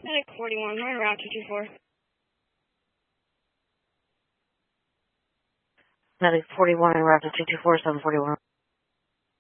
Medic 41, right around 224. Medic 41, route to 224, 741.